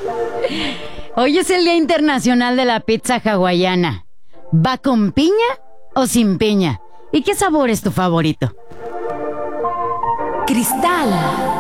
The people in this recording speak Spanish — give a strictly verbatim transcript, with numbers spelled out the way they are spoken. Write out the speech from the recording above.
Hoy es el Día Internacional de la Pizza Hawaiana. ¿Va con piña o sin piña? ¿Y qué sabor es tu favorito? Cristal